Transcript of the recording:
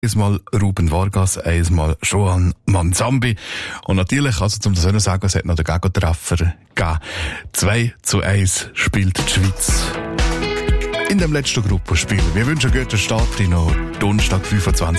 Einmal Ruben Vargas, einmal Joan Manzambi. Und natürlich, also zum das auch noch sagen, es hat noch den Gegentreffer gegeben. 2:1 spielt die Schweiz in dem letzten Gruppenspiel. Wir wünschen einen guten Start in Donnerstag, 25.